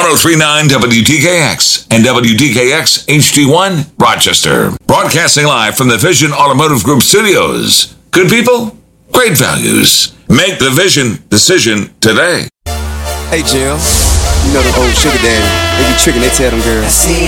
1039 WDKX and WDKX HD1 Rochester. Broadcasting live from the Vision Automotive Group studios. Good people, great values. Make the Vision decision today. Hey, Jim. You know them old sugar daddy. They be tricking, they tell them girls.